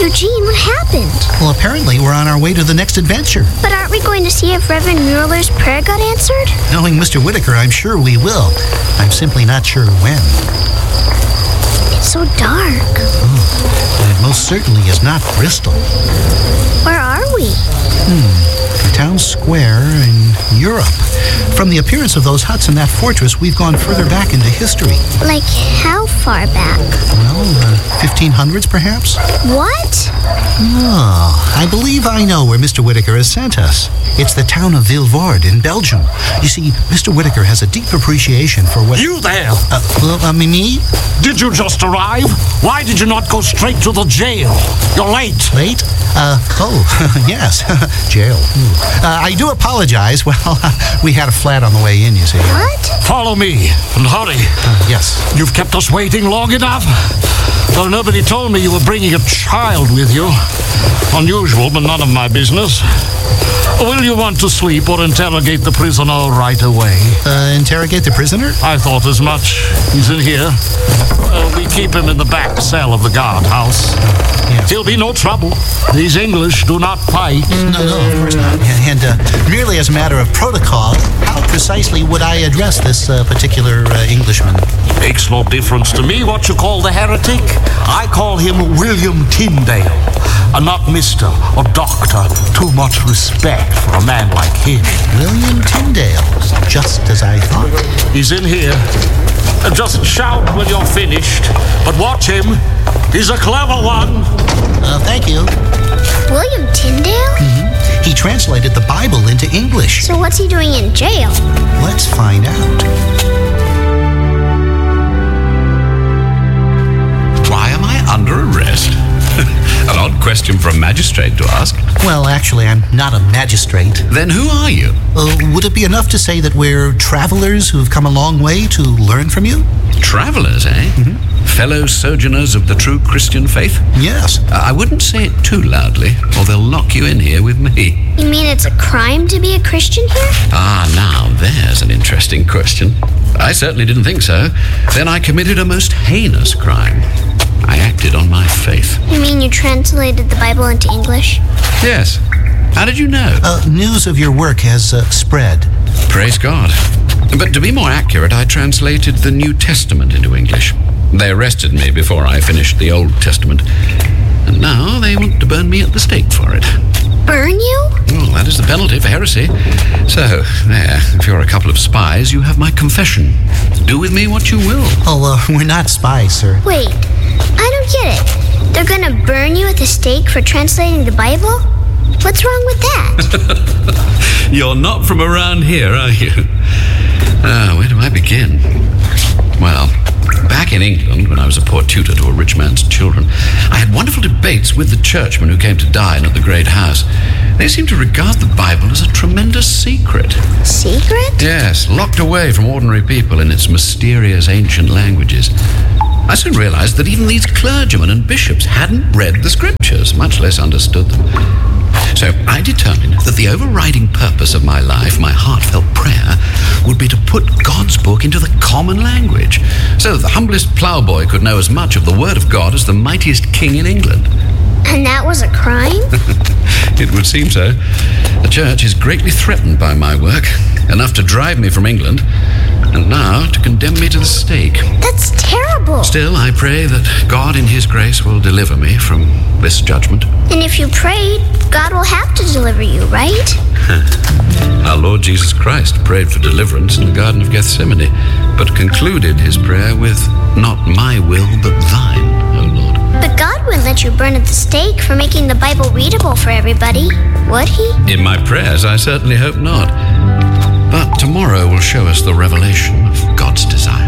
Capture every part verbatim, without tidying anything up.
Mister Gene, what happened? Well, apparently we're on our way to the next adventure. But aren't we going to see if Reverend Mueller's prayer got answered? Knowing Mister Whitaker, I'm sure we will. I'm simply not sure when. It's so dark. Oh, and it most certainly is not Bristol. Where are we? Hmm. A town square in Europe. From the appearance of those huts in that fortress, we've gone further back into history. Like how far back? Well, uh, fifteen hundreds perhaps? What? Oh, I believe I know where Mister Whitaker has sent us. It's the town of Vilvoorde in Belgium. You see, Mister Whitaker has a deep appreciation for what... You there! Uh, well, uh, me? Did you just arrive? Why did you not go straight to the jail? You're late. Late? Uh, oh, yes, jail. Uh, I do apologize. Well, we had a flat on the way in, you see. What? Follow me, and hurry. Uh, yes. You've kept us waiting long enough. Well, nobody told me you were bringing a child with you. Unusual, but none of my business. Will you want to sleep or interrogate the prisoner right away? Uh, interrogate the prisoner? I thought as much. He's in here. Uh, we keep him in the back cell of the guardhouse. Yeah. He'll be no trouble. These English do not fight. No, no, of course not. And uh, merely as a matter of protocol, how precisely would I address this uh, particular uh, Englishman? Makes no difference to me what you call the heretic. I call him William Tyndale. Uh, not Mister or Doctor. Too much respect for a man like him. William Tyndale, just as I thought. He's in here. Uh, just shout when you're finished. But watch him. He's a clever one. Uh, thank you. William Tyndale? Mm-hmm. He translated the Bible into English. So what's he doing in jail? Let's find out. Why am I under arrest? An odd question for a magistrate to ask. Well, actually, I'm not a magistrate. Then who are you? Uh, would it be enough to say that we're travelers who've come a long way to learn from you? Travelers, eh? Mm-hmm. Fellow sojourners of the true Christian faith? Yes. Uh, I wouldn't say it too loudly, or they'll lock you in here with me. You mean it's a crime to be a Christian here? Ah, now there's an interesting question. I certainly didn't think so. Then I committed a most heinous crime. I acted on my faith. You mean you translated the Bible into English? Yes. How did you know? Uh, news of your work has uh, spread. Praise God. But to be more accurate, I translated the New Testament into English. They arrested me before I finished the Old Testament. And now they want to burn me at the stake for it. Burn you? Well, that is the penalty for heresy. So, there, if you're a couple of spies, you have my confession. Do with me what you will. Oh, uh, we're not spies, sir. Wait, I don't get it. They're gonna burn you at the stake for translating the Bible? What's wrong with that? You're not from around here, are you? Ah, where do I begin? Well, back in England, when I was a poor tutor to a rich man's children, I had wonderful debates with the churchmen who came to dine at the great house. They seemed to regard the Bible as a tremendous secret. Secret? Yes, locked away from ordinary people in its mysterious ancient languages. I soon realized that even these clergymen and bishops hadn't read the scriptures, much less understood them. So I determined that the overriding purpose of my life, my heartfelt prayer, would be to put God's book into the common language, so that the humblest ploughboy could know as much of the Word of God as the mightiest king in England. And that was a crime? It would seem so. The church is greatly threatened by my work, enough to drive me from England, and now to condemn me to the stake. That's terrible. Still, I pray that God in His grace will deliver me from this judgment. And if you prayed, God will have to deliver you, right? Our Lord Jesus Christ prayed for deliverance in the Garden of Gethsemane, but concluded his prayer with, "Not my will, but thine, O Lord." But God wouldn't let you burn at the stake for making the Bible readable for everybody, would He? In my prayers, I certainly hope not. But tomorrow will show us the revelation of God's desire.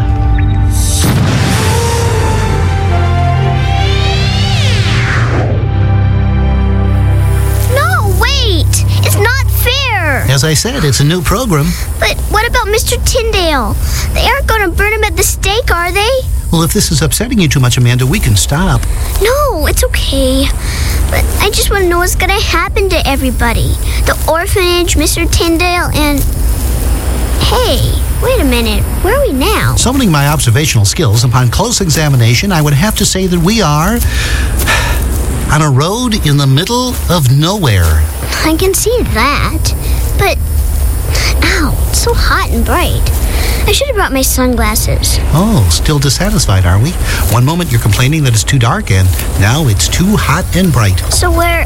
No, wait! It's not fair! As I said, it's a new program. But what about Mister Tyndale? They aren't going to burn him at the stake, are they? Well, if this is upsetting you too much, Amanda, we can stop. No, it's okay. But I just want to know what's going to happen to everybody. The orphanage, Mister Tyndale, and... Hey, wait a minute. Where are we now? Summoning my observational skills, upon close examination, I would have to say that we are... on a road in the middle of nowhere. I can see that, but ow, it's so hot and bright. I should have brought my sunglasses. Oh, still dissatisfied, are we? One moment you're complaining that it's too dark, and now it's too hot and bright. So where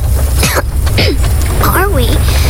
are we?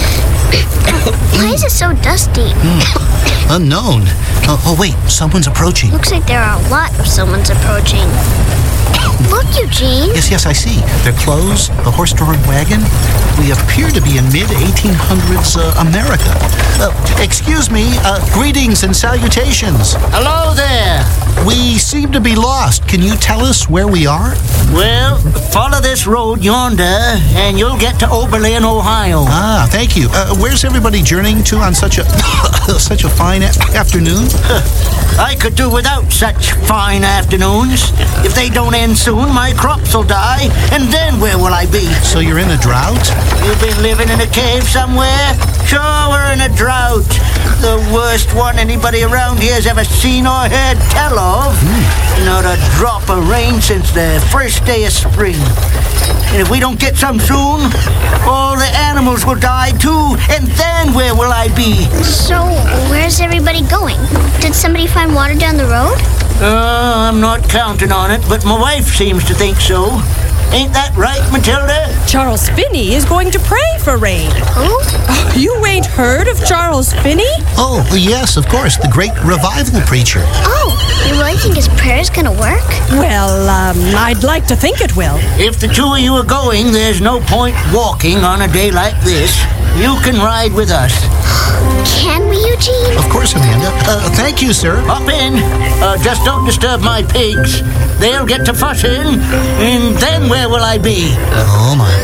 Why is it so dusty? Hmm. Unknown. Oh, oh, wait, someone's approaching. Looks like there are a lot of someone's approaching. Look, Eugene. Yes, yes, I see. Their clothes, the horse-drawn wagon. We appear to be in mid eighteen hundreds uh, America. Uh, excuse me, uh, greetings and salutations. Hello there. We seem to be lost. Can you tell us where we are? Well, follow this road yonder, and you'll get to Oberlin, Ohio. Ah, thank you. Uh, where's everybody journeying to on such a such a fine a- afternoon? I could do without such fine afternoons. If they don't end soon, my crops will die, and then where will I be? So you're in a drought? You've been living in a cave somewhere? Sure, we're in a drought. The worst one anybody around here's ever seen or heard tell of. Mm. Not a drop of rain since the first day of spring. And if we don't get some soon, all the animals will die too, and then where will I be? So, where's everybody going? Did somebody find water down the road? Uh, I'm not counting on it, but my wife seems to think so. Ain't that right, Matilda? Charles Finney is going to pray for rain. Who? Oh, you ain't heard of Charles Finney? Oh, yes, of course, the great revival preacher. Oh, you really think his prayer's gonna work? Well, um, I'd like to think it will. If the two of you are going, there's no point walking on a day like this. You can ride with us. Can we, Eugene? Of course, Amanda. Uh, thank you, sir. Hop in. Uh, just don't disturb my pigs. They'll get to fussing, and then where will I be? Oh, my.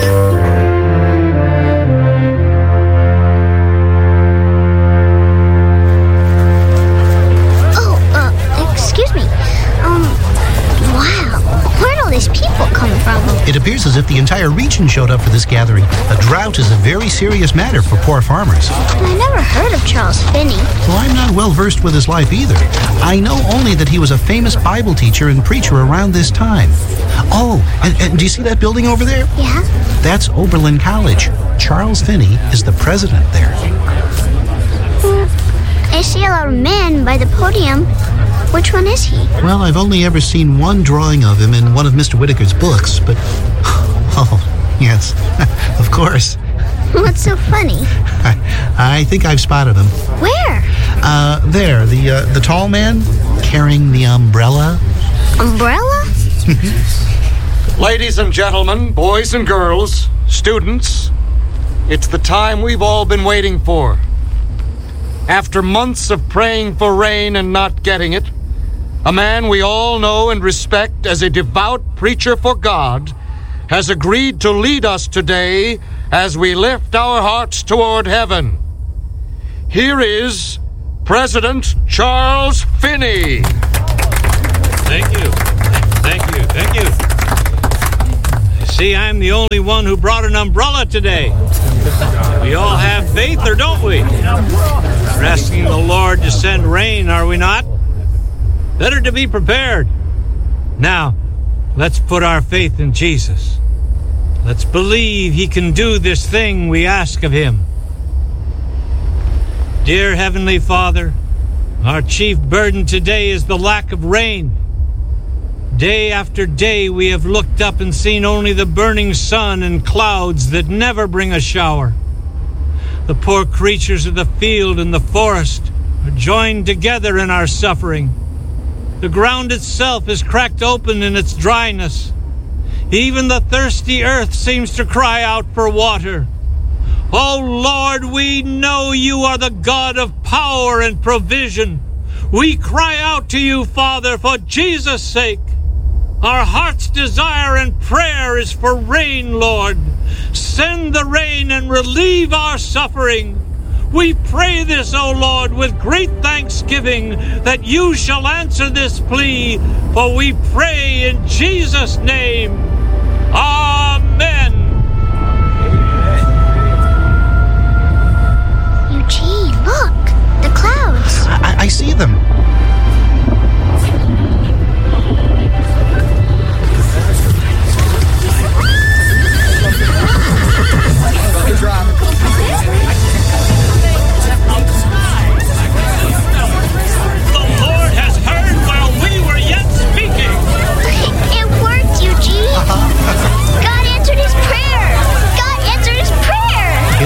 Oh, uh, excuse me. Um, wow. Where'd all these people come from? It appears as if the entire region showed up for this gathering. A drought is a very serious matter for poor farmers. I never heard of Charles Finney. Well, I'm not well versed with his life either. I know only that he was a famous Bible teacher and preacher around this time. Oh, and, and do you see that building over there? Yeah? That's Oberlin College. Charles Finney is the president there. Mm, I see a lot of men by the podium. Which one is he? Well, I've only ever seen one drawing of him in one of Mister Whitaker's books, but... Oh, yes, of course. What's so funny? I, I think I've spotted him. Where? Uh, there, the uh, the tall man carrying the umbrella. Umbrella? Ladies and gentlemen, boys and girls, students, it's the time we've all been waiting for. After months of praying for rain and not getting it, a man we all know and respect as a devout preacher for God has agreed to lead us today as we lift our hearts toward heaven. Here is President Charles Finney. Thank you. Thank you. Thank you. See, I'm the only one who brought an umbrella today. We all have faith, or don't we? We're asking the Lord to send rain, are we not? Better to be prepared. Now, let's put our faith in Jesus. Let's believe he can do this thing we ask of him. Dear Heavenly Father, our chief burden today is the lack of rain. Day after day we have looked up and seen only the burning sun and clouds that never bring a shower. The poor creatures of the field and the forest are joined together in our suffering. The ground itself is cracked open in its dryness. Even the thirsty earth seems to cry out for water. Oh Lord, we know you are the God of power and provision. We cry out to you, Father, for Jesus' sake. Our heart's desire and prayer is for rain, Lord. Send the rain and relieve our suffering. We pray this, O Lord, with great thanksgiving, that you shall answer this plea, for we pray in Jesus' name. Amen. Eugene, look. The clouds. I, I see them.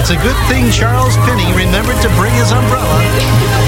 It's a good thing Charles Finney remembered to bring his umbrella.